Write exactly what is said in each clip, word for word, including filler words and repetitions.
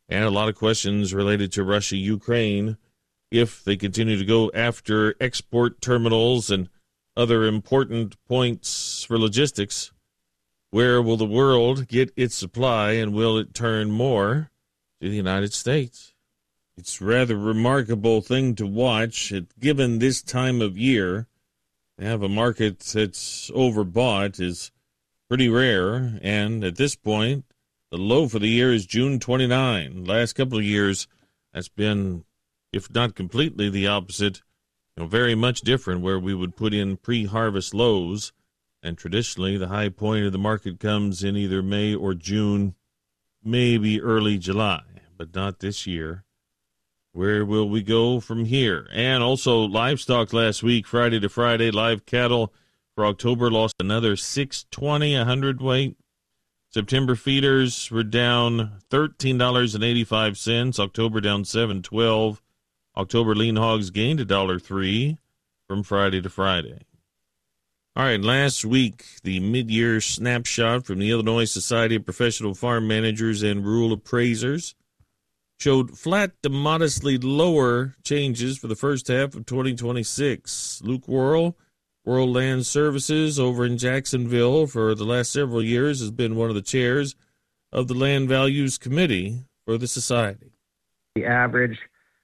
and a lot of questions related to Russia, Ukraine, if they continue to go after export terminals and other important points for logistics. Where will the world get its supply, and will it turn more to the United States? It's a rather remarkable thing to watch. It, given this time of year, to have a market that's overbought is pretty rare, and at this point, the low for the year is June twenty-ninth. Last couple of years, that's been, if not completely the opposite, you know, very much different, where we would put in pre-harvest lows, and traditionally the high point of the market comes in either May or June, maybe early July, but not this year. Where will we go from here? And also livestock last week, Friday to Friday, live cattle for October lost another six twenty a hundredweight. September feeders were down thirteen dollars and eighty-five cents. October down seven twelve. October lean hogs gained one dollar and three cents from Friday to Friday. All right, last week, the mid-year snapshot from the Illinois Society of Professional Farm Managers and Rural Appraisers showed flat to modestly lower changes for the first half of twenty twenty-six. Luke Worrell, World Land Services over in Jacksonville for the last several years, has been one of the chairs of the Land Values Committee for the Society. The average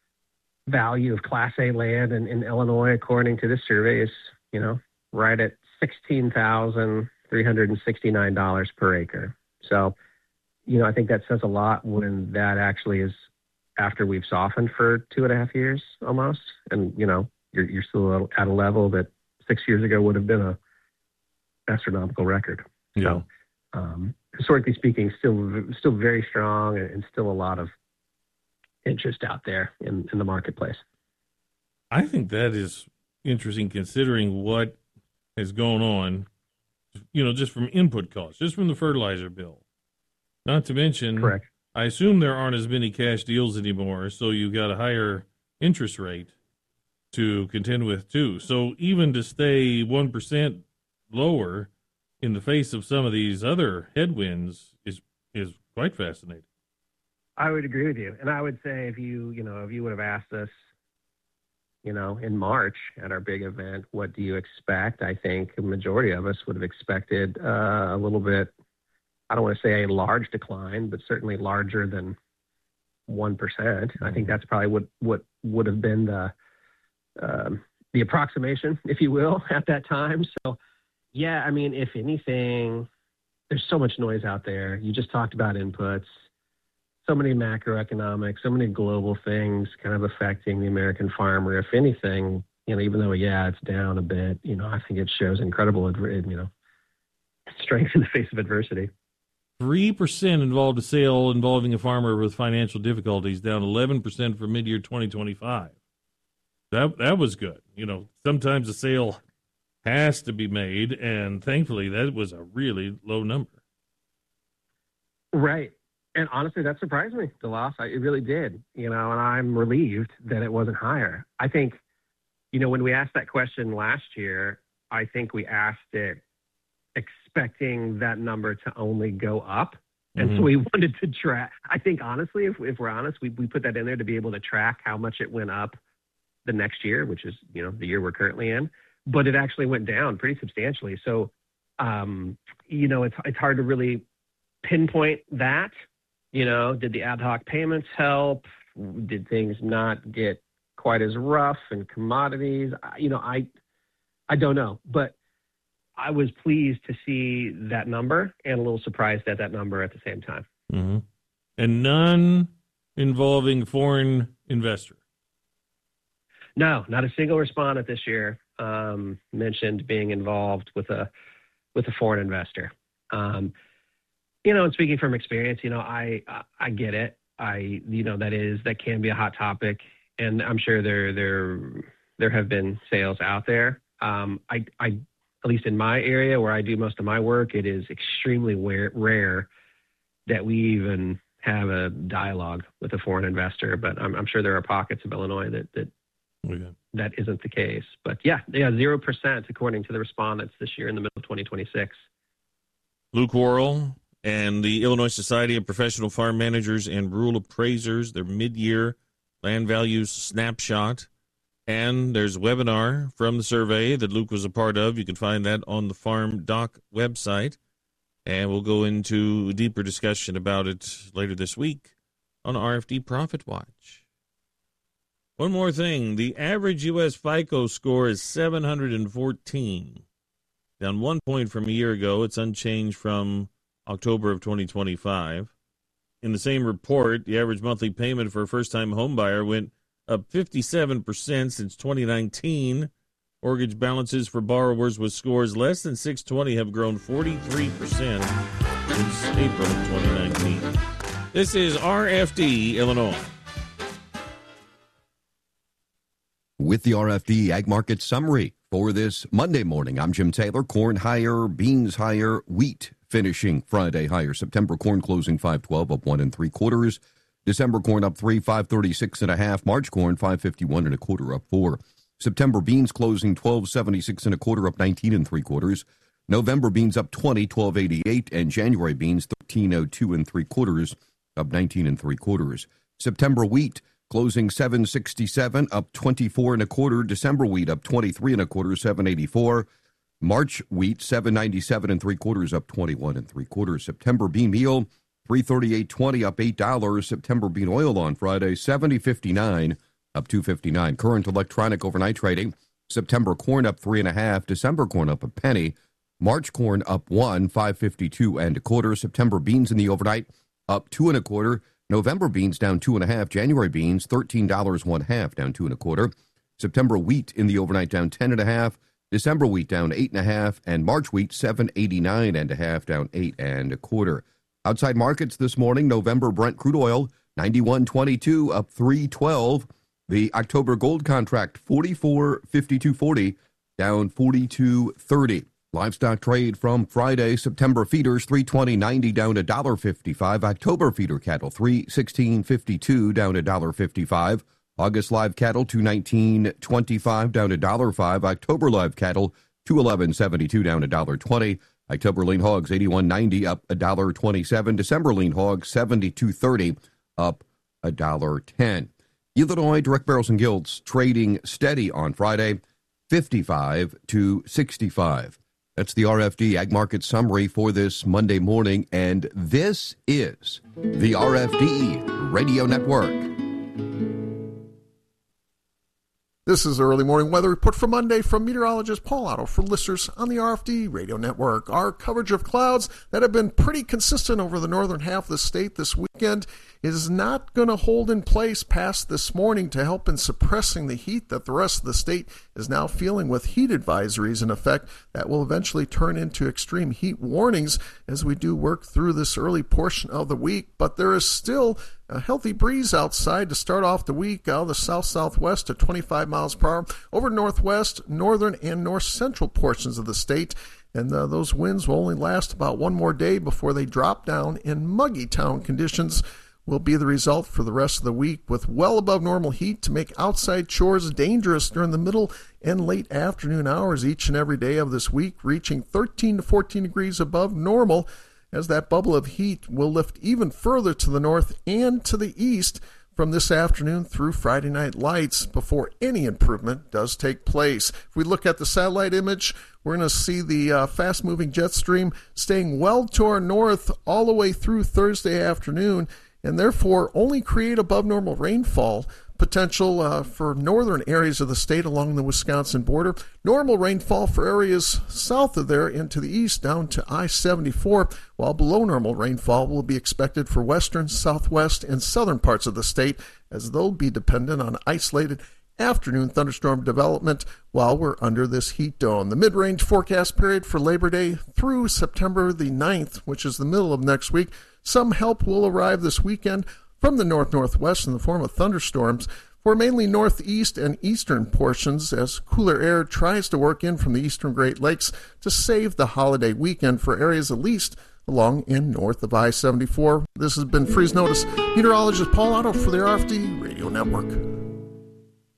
value of Class A land in, in Illinois, according to this survey, is, you know, right at sixteen thousand three hundred sixty-nine dollars per acre. So, you know, I think that says a lot when that actually is after we've softened for two and a half years almost. And, you know, you're, you're still at a level that six years ago would have been a astronomical record. Yeah. So, um, historically speaking, still, still very strong, and still a lot of interest out there in, in the marketplace. I think that is interesting considering what has gone on, you know, just from input costs, just from the fertilizer bill. Not to mention, correct. I assume there aren't as many cash deals anymore, so you've got a higher interest rate to contend with, too. So even to stay one percent lower in the face of some of these other headwinds is is quite fascinating. I would agree with you. And I would say if you, you know, if you would have asked us, you know, in March at our big event, what do you expect? I think a majority of us would have expected uh, a little bit, I don't want to say a large decline, but certainly larger than one percent. I think that's probably what, what would have been the, um, the approximation, if you will, at that time. So, yeah, I mean, if anything, there's so much noise out there. You just talked about inputs. So many macroeconomic, so many global things kind of affecting the American farmer. If anything, you know, even though, yeah, it's down a bit, you know, I think it shows incredible, you know, strength in the face of adversity. three percent involved a sale involving a farmer with financial difficulties, down eleven percent for mid-year twenty twenty-five. That that was good. You know, sometimes a sale has to be made, and thankfully that was a really low number. Right. And honestly, that surprised me, the loss. I, it really did, you know, and I'm relieved that it wasn't higher. I think, you know, when we asked that question last year, I think we asked it expecting that number to only go up. And mm-hmm. so we wanted to track. I think, honestly, if, if we're honest, we, we put that in there to be able to track how much it went up the next year, which is, you know, the year we're currently in. But it actually went down pretty substantially. So, um, you know, it's it's hard to really pinpoint that. You know, did the ad hoc payments help? Did things not get quite as rough in commodities? You know, I I don't know. But I was pleased to see that number and a little surprised at that number at the same time. Mm-hmm. And none involving foreign investor? No, not a single respondent this year um, mentioned being involved with a with a foreign investor. Um You know, and speaking from experience, you know, I, I I get it. I you know that is that can be a hot topic, and I'm sure there there there have been sales out there. Um, I I at least in my area where I do most of my work, it is extremely rare, rare that we even have a dialogue with a foreign investor. But I'm I'm sure there are pockets of Illinois that that okay. that isn't the case. But yeah, yeah, zero percent according to the respondents this year in the middle of twenty twenty-six. Luke Worrell And the Illinois Society of Professional Farm Managers and Rural Appraisers, their mid-year land values snapshot. And there's a webinar from the survey that Luke was a part of. You can find that on the Farm Doc website. And we'll go into a deeper discussion about it later this week on R F D Profit Watch. One more thing. The average U S FICO score is seven hundred fourteen. Down one point from a year ago. It's unchanged from October of twenty twenty-five. In the same report, the average monthly payment for a first-time home buyer went up fifty-seven percent since twenty nineteen. Mortgage balances for borrowers with scores less than six twenty have grown forty-three percent since April of twenty nineteen. This is R F D Illinois. With the R F D Ag Market Summary for this Monday morning, I'm Jim Taylor. Corn higher, beans higher, wheat finishing Friday higher. September corn closing five twelve, up one and three quarters. December corn up three, five thirty-six and a half. March corn five fifty-one and a quarter, up four. September beans closing twelve seventy-six and a quarter, up nineteen and three quarters. November beans up twenty, twelve eighty-eight, and January beans thirteen oh two and three quarters, up nineteen and three quarters. September wheat closing seven sixty-seven, up twenty-four and a quarter. December wheat up twenty-three and a quarter, seven eighty-four. March wheat seven ninety-seven and three quarters, up twenty-one and three quarters. September bean meal three thirty-eight twenty, up eight dollars. September bean oil on Friday seventy fifty-nine, up two fifty-nine. Current electronic overnight trading. September corn up three and a half. December corn up a penny. March corn up one, five fifty-two and a quarter. September beans in the overnight up two and a quarter. November beans down two and a half. January beans thirteen dollars one half, down two and a quarter. September wheat in the overnight down ten and a half. December wheat down eight and a half, and March wheat seven eighty-nine and a half, down eight and a quarter. Outside markets this morning, November Brent crude oil ninety-one twenty-two, up three twelve. The October gold contract forty-four fifty-two forty, down forty-two thirty. Livestock trade from Friday. September feeders three twenty ninety, down a dollar fifty-five. October feeder cattle three sixteen fifty-two, down a dollar fifty-five. August live cattle two nineteen twenty-five, down a dollar five. October live cattle two eleven seventy-two, down a dollar twenty. October lean hogs eighty-one ninety, up a dollar twenty-seven. December lean hogs seventy-two thirty, up a dollar ten. Illinois direct barrels and gilts trading steady on Friday, fifty-five to sixty-five. That's the R F D Ag Market Summary for this Monday morning, and this is the R F D Radio Network. This is the early morning weather report for Monday from meteorologist Paul Otto for listeners on the R F D Radio Network. Our coverage of clouds that have been pretty consistent over the northern half of the state this weekend is not going to hold in place past this morning to help in suppressing the heat that the rest of the state is now feeling, with heat advisories in effect that will eventually turn into extreme heat warnings as we do work through this early portion of the week. But there is still a healthy breeze outside to start off the week out of the south-southwest at twenty-five miles per hour over northwest, northern, and north-central portions of the state. And uh, those winds will only last about one more day before they drop down, and muggy town conditions will be the result for the rest of the week, with well above normal heat to make outside chores dangerous during the middle and late afternoon hours each and every day of this week, reaching thirteen to fourteen degrees above normal, as that bubble of heat will lift even further to the north and to the east from this afternoon through Friday night lights before any improvement does take place. If we look at the satellite image, we're going to see the uh, fast-moving jet stream staying well to our north all the way through Thursday afternoon, and therefore only create above normal rainfall potential uh, for northern areas of the state along the Wisconsin border. Normal rainfall for areas south of there into the east down to I seventy-four, while below normal rainfall will be expected for western, southwest, and southern parts of the state, as they'll be dependent on isolated afternoon thunderstorm development while we're under this heat dome. The mid-range forecast period for Labor Day through September the ninth, which is the middle of next week. Some help will arrive this weekend from the north-northwest in the form of thunderstorms for mainly northeast and eastern portions, as cooler air tries to work in from the eastern Great Lakes to save the holiday weekend for areas at least along and north of I seventy-four. This has been Freeze Notice. Meteorologist Paul Otto for the R F D Radio Network.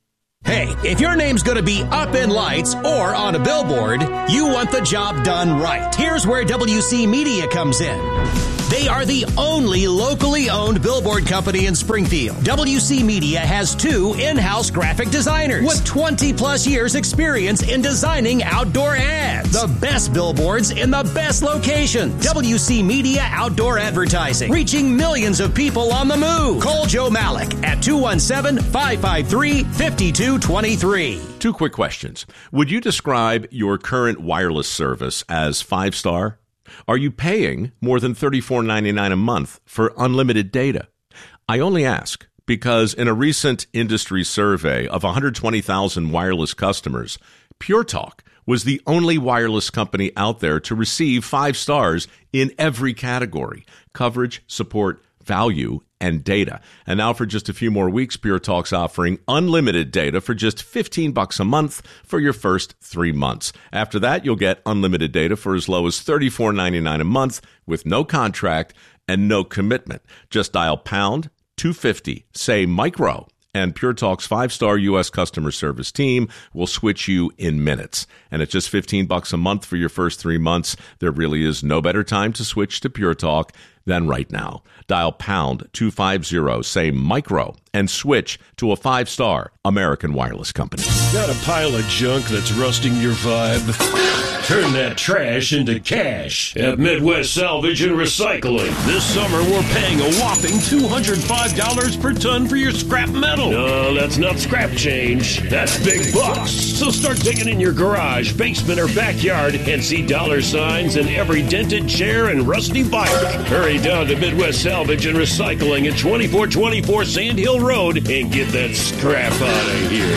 Hey, if your name's going to be up in lights or on a billboard, you want the job done right. Here's where W C Media comes in. They are the only locally owned billboard company in Springfield. W C Media has two in-house graphic designers with twenty plus years experience in designing outdoor ads. The best billboards in the best locations. W C Media Outdoor Advertising, reaching millions of people on the move. Call Joe Malik at two one seven, five five three, five two two three. Two quick questions. Would you describe your current wireless service as five-star? Are you paying more than thirty-four ninety-nine a month for unlimited data? I only ask because in a recent industry survey of one hundred twenty thousand wireless customers, Pure Talk was the only wireless company out there to receive five stars in every category: coverage, support, value, and data. And now for just a few more weeks, Pure Talk's offering unlimited data for just fifteen bucks a month for your first three months. After that, you'll get unlimited data for as low as thirty-four ninety-nine a month with no contract and no commitment. Just dial pound two fifty, say micro, and Pure Talk's five-star U S customer service team will switch you in minutes. And at just fifteen bucks a month for your first three months, there really is no better time to switch to Pure Talk than right now. Dial pound two fifty, say micro, and switch to a five-star American wireless company. Got a pile of junk that's rusting your vibe? Turn that trash into cash at Midwest Salvage and Recycling. This summer, we're paying a whopping two hundred five dollars per ton for your scrap metal. No, that's not scrap change. That's big bucks. So start digging in your garage, basement, or backyard and see dollar signs in every dented chair and rusty bike. Hurry down to Midwest Salvage and Recycling at twenty-four twenty-four Sand Hill Road and get that scrap out of here.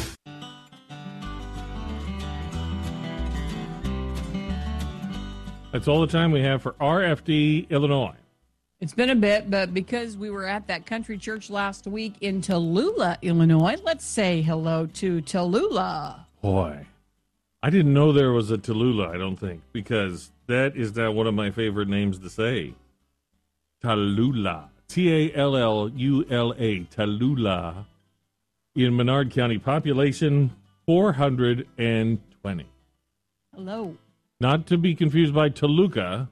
That's all the time we have for R F D Illinois. It's been a bit, but because we were at that country church last week in Tallulah, Illinois, let's say hello to Tallulah. Boy, I didn't know there was a Tallulah, I don't think, because that is not one of my favorite names to say. Tallulah. T A L L U L A. Tallulah. In Menard County. Population four hundred twenty. Hello. Not to be confused by Toluca.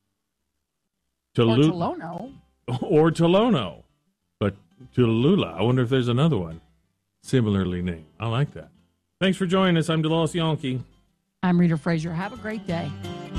Tolu- or Tolono. Or Tolono. But Tallulah. I wonder if there's another one similarly named. I like that. Thanks for joining us. I'm DeLoss Yonke. I'm Rita Frazier. Have a great day.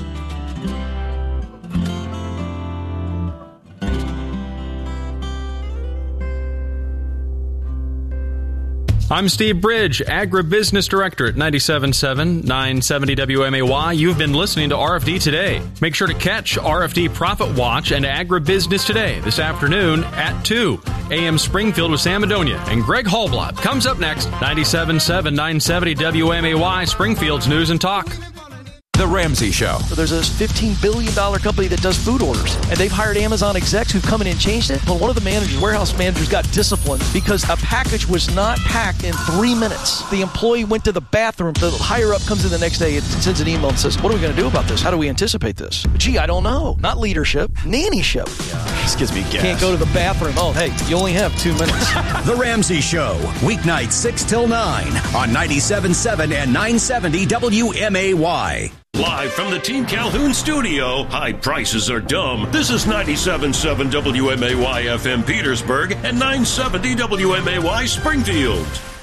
I'm Steve Bridge, Agribusiness Director at ninety-seven point seven, nine seventy W M A Y. You've been listening to R F D Today. Make sure to catch R F D Profit Watch and Agribusiness Today this afternoon at two. A M Springfield with Sam Madonia and Greg Hallblad comes up next. ninety-seven point seven, nine seventy W M A Y, Springfield's News and Talk. The Ramsey Show. There's a fifteen billion dollars company that does food orders, and they've hired Amazon execs who've come in and changed it. Well, one of the managers, warehouse managers, got disciplined because a package was not packed in three minutes. The employee went to the bathroom. The higher up comes in the next day and sends an email and says, what are we going to do about this? How do we anticipate this? Gee, I don't know. Not leadership, nannyship. Yeah, this gives me gas. Can't go to the bathroom. Oh, hey, you only have two minutes. The Ramsey Show, weeknights six till nine on ninety-seven point seven and nine seventy W M A Y. Live from the Team Calhoun studio, high prices are dumb. This is ninety-seven point seven W M A Y F M Petersburg and nine seventy W M A Y Springfield.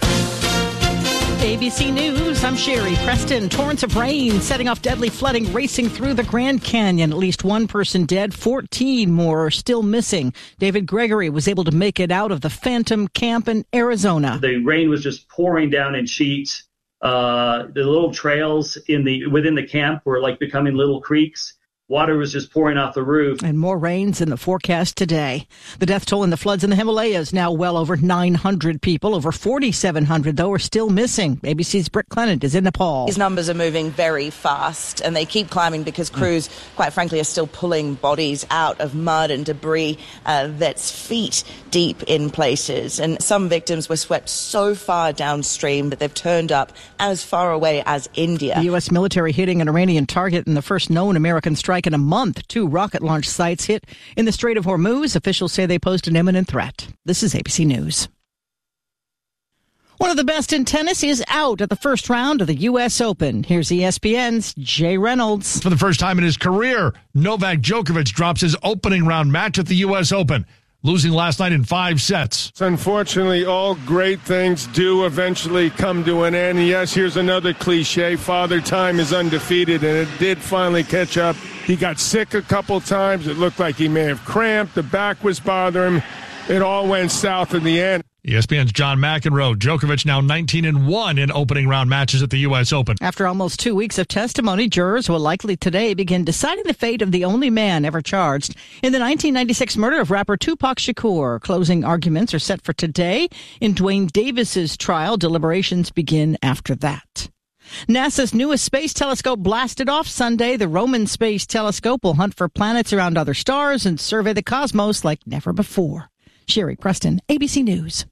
A B C News, I'm Sherry Preston. Torrents of rain setting off deadly flooding racing through the Grand Canyon. At least one person dead, fourteen more are still missing. David Gregory was able to make it out of the Phantom Camp in Arizona. The rain was just pouring down in sheets. Uh, the little trails in the within the camp were like becoming little creeks. Water was just pouring off the roof. And more rains in the forecast today. The death toll in the floods in the Himalayas now well over nine hundred people. Over forty-seven hundred, though, are still missing. A B C's Britt Clement is in Nepal. These numbers are moving very fast, and they keep climbing because crews, quite frankly, are still pulling bodies out of mud and debris uh, that's feet deep in places. And some victims were swept so far downstream that they've turned up as far away as India. The U S military hitting an Iranian target in the first known American strike in a month. Two rocket launch sites hit in the Strait of Hormuz. Officials say they posed an imminent threat. This is A B C News. One of the best in tennis is out at the first round of the U S Open. Here's E S P N's Jay Reynolds. For the first time in his career, Novak Djokovic drops his opening round match at the U S Open, losing last night in five sets. Unfortunately, all great things do eventually come to an end. Yes, here's another cliche. Father Time is undefeated, and it did finally catch up. He got sick a couple times. It looked like he may have cramped. The back was bothering him. It all went south in the end. E S P N's John McEnroe. Djokovic now nineteen and one in opening round matches at the U S Open. After almost two weeks of testimony, jurors will likely today begin deciding the fate of the only man ever charged in the nineteen ninety-six murder of rapper Tupac Shakur. Closing arguments are set for today. In Dwayne Davis's trial, deliberations begin after that. NASA's newest space telescope blasted off Sunday. The Roman Space Telescope will hunt for planets around other stars and survey the cosmos like never before. Sherry Preston, A B C News.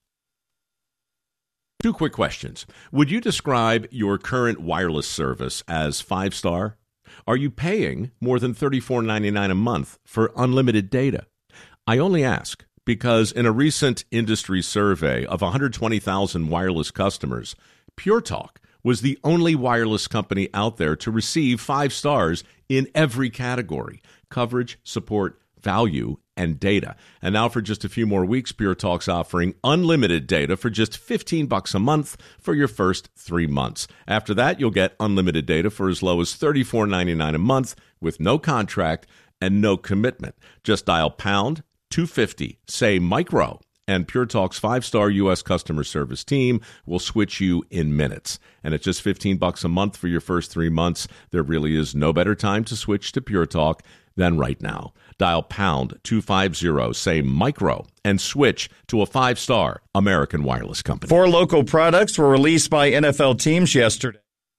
Two quick questions. Would you describe your current wireless service as five-star? Are you paying more than thirty-four ninety-nine a month for unlimited data? I only ask because in a recent industry survey of one hundred twenty thousand wireless customers, Pure Talk was the only wireless company out there to receive five stars in every category: coverage, support, value, and data. And now for just a few more weeks, Pure Talk's offering unlimited data for just fifteen bucks a month for your first three months. After that, you'll get unlimited data for as low as thirty-four ninety-nine a month with no contract and no commitment. Just dial pound two fifty, say micro, and Pure Talk's five-star U S customer service team will switch you in minutes. And at just fifteen bucks a month for your first three months, there really is no better time to switch to Pure Talk than right now. Dial pound two fifty, say micro, and switch to a five-star American wireless company. Four local products were released by N F L teams yesterday.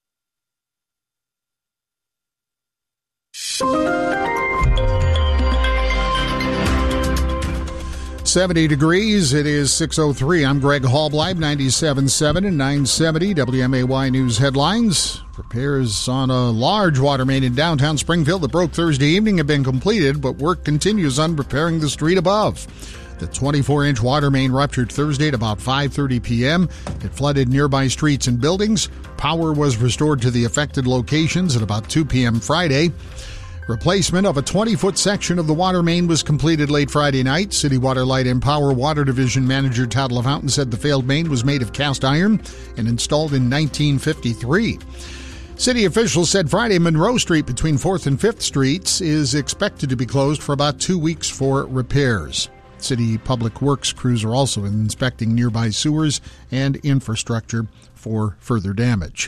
seventy degrees. It is six oh three. I'm Greg Hallbleib, ninety-seven point seven and nine seventy W M A Y News headlines. Repairs on a large water main in downtown Springfield that broke Thursday evening have been completed, but work continues on repairing the street above. The twenty-four inch water main ruptured Thursday at about five thirty p.m. It flooded nearby streets and buildings. Power was restored to the affected locations at about two p.m. Friday. Replacement of a twenty-foot section of the water main was completed late Friday night. City Water, Light and Power Water Division Manager Todd LaFountain said the failed main was made of cast iron and installed in nineteen fifty-three. City officials said Friday Monroe Street between fourth and fifth Streets is expected to be closed for about two weeks for repairs. City Public Works crews are also inspecting nearby sewers and infrastructure for further damage.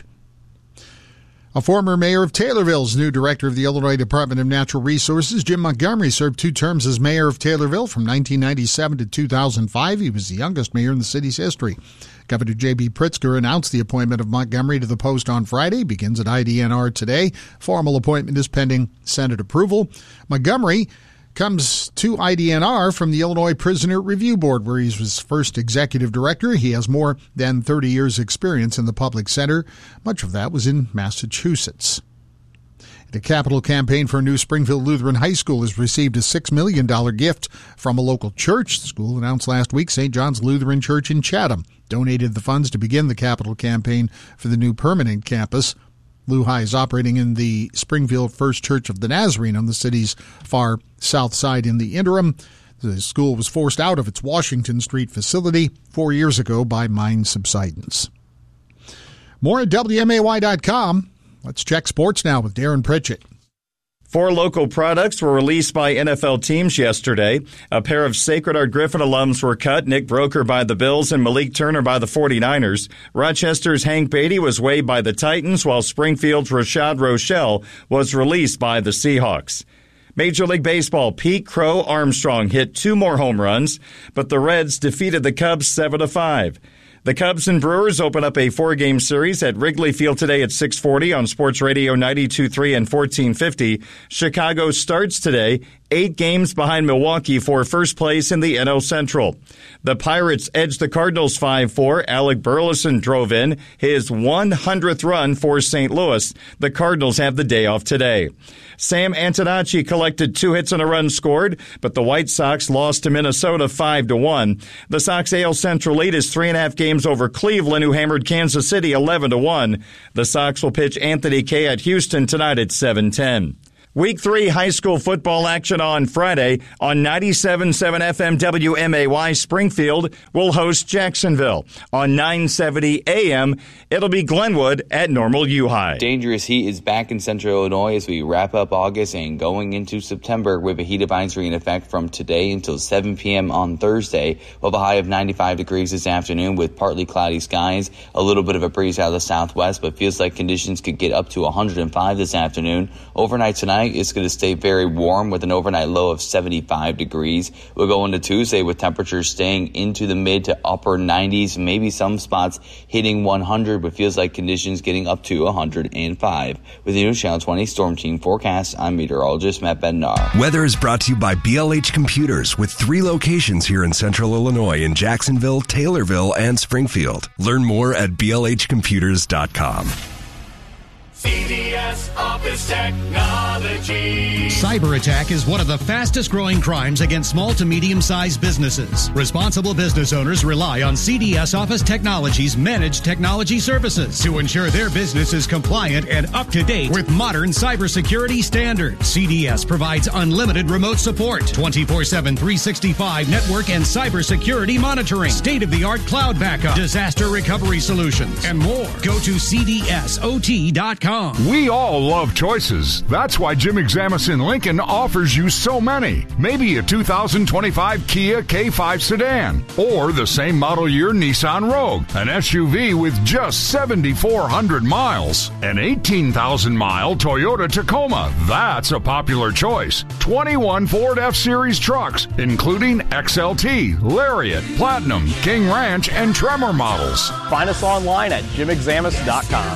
A former mayor of Taylorville's new director of the Illinois Department of Natural Resources, Jim Montgomery, served two terms as mayor of Taylorville from nineteen ninety-seven to two thousand five. He was the youngest mayor in the city's history. Governor J B. Pritzker announced the appointment of Montgomery to the post on Friday. Begins at I D N R today. Formal appointment is pending Senate approval. Montgomery comes to I D N R from the Illinois Prisoner Review Board, where he was first executive director. He has more than thirty years' experience in the public sector. Much of that was in Massachusetts. The capital campaign for a new Springfield Lutheran High School has received a six million dollars gift from a local church. The school announced last week Saint John's Lutheran Church in Chatham donated the funds to begin the capital campaign for the new permanent campus. Lu High is operating in the Springfield First Church of the Nazarene on the city's far south side in the interim. The school was forced out of its Washington Street facility four years ago by mine subsidence. More at W M A Y dot com. Let's check sports now with Darren Pritchett. Four local products were released by N F L teams yesterday. A pair of Sacred Heart Griffin alums were cut, Nick Broker by the Bills and Malik Turner by the forty-niners. Rochester's Hank Beatty was waived by the Titans, while Springfield's Rashad Rochelle was released by the Seahawks. Major League Baseball, Pete Crow Armstrong hit two more home runs, but the Reds defeated the Cubs seven to five. The Cubs and Brewers open up a four-game series at Wrigley Field today at six forty on Sports Radio ninety-two point three and fourteen fifty. Chicago starts today eight games behind Milwaukee for first place in the N L Central. The Pirates edged the Cardinals five four. Alec Burleson drove in his one hundredth run for Saint Louis. The Cardinals have the day off today. Sam Antonacci collected two hits and a run scored, but the White Sox lost to Minnesota five to one. The Sox A L Central lead is three and a half games over Cleveland, who hammered Kansas City eleven to one. The Sox will pitch Anthony Kay at Houston tonight at seven ten. Week three high school football action on Friday on ninety-seven point seven F M W M A Y. Springfield will host Jacksonville. On nine seventy A M, it'll be Glenwood at Normal U-High. Dangerous heat is back in central Illinois as we wrap up August and going into September with a heat advisory in effect from today until seven p.m. on Thursday. We'll have a high of ninety-five degrees this afternoon with partly cloudy skies, a little bit of a breeze out of the southwest, but feels like conditions could get up to one hundred five this afternoon. Overnight tonight, it's going to stay very warm with an overnight low of seventy-five degrees. We'll go into Tuesday with temperatures staying into the mid to upper nineties, maybe some spots hitting one hundred, but feels like conditions getting up to one hundred five. With the News Channel twenty Storm Team forecast, I'm meteorologist Matt Bednar. Weather is brought to you by B L H Computers with three locations here in central Illinois in Jacksonville, Taylorville, and Springfield. Learn more at B L H computers dot com. C D S Office Technology. Cyber attack is one of the fastest growing crimes against small to medium sized businesses. Responsible business owners rely on C D S Office Technology's managed technology services to ensure their business is compliant and up to date with modern cybersecurity standards. C D S provides unlimited remote support, twenty-four seven, three sixty-five network and cybersecurity monitoring, state-of-the-art cloud backup, disaster recovery solutions, and more. Go to C D S O T dot com. We all love choices. That's why Jim Examison Lincoln offers you so many. Maybe a two thousand twenty-five Kia K five sedan, or the same model year Nissan Rogue, an S U V with just seventy-four hundred miles. An eighteen thousand mile Toyota Tacoma. That's a popular choice. twenty-one Ford F-Series trucks, including X L T, Lariat, Platinum, King Ranch, and Tremor models. Find us online at Jim Examus dot com.